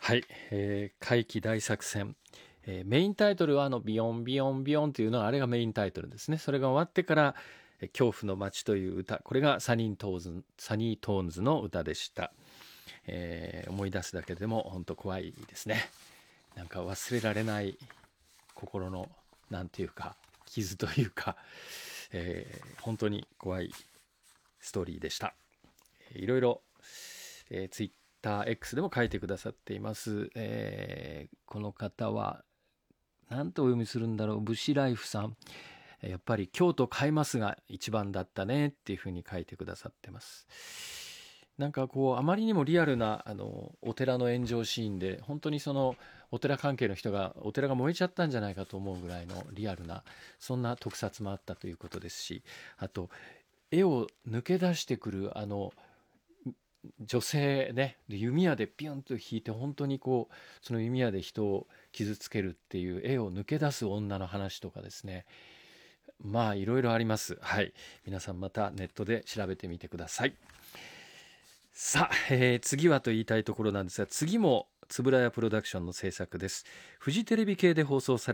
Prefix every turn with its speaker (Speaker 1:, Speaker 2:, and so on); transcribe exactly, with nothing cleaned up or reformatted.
Speaker 1: はい、えー怪奇大作戦、えーメインタイトルはあのビヨンビヨンビヨンというのはあれがメインタイトルですね。それが終わってからえー恐怖の街という歌、これがサニートーンズサニートーンズの歌でした。えー思い出すだけでも本当怖いですね。なんか忘れられない心のなんていうか傷というか、えー本当に怖いストーリーでした。いろいろ、えー、ツイッター X でも書いてくださっています。えーこの方は何とお読みするんだろう、ブシライフさん。やっぱり京都変えますが一番だったねっていうふうに書いてくださってます。なんかこうあまりにもリアルなあのお寺の炎上シーンで、本当にそのお寺関係の人がお寺が燃えちゃったんじゃないかと思うぐらいのリアルな、そんな特撮もあったということですし、あと絵を抜け出してくるあの女性ね、で弓矢でピュンと引いて本当にこうその弓矢で人を傷つけるっていう絵を抜け出す女の話とかですね、まあいろいろあります。はい、皆さんまたネットで調べてみてください。さあ、えー次はと言いたいところなんですが、次も円谷プロダクションの制作です。フジテレビ系で放送され